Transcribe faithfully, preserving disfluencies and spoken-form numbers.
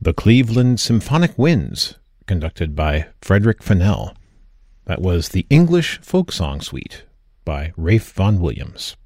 The Cleveland Symphonic Winds, conducted by Frederick Fennell. That was the English Folk Song Suite by Ralph Vaughan Williams.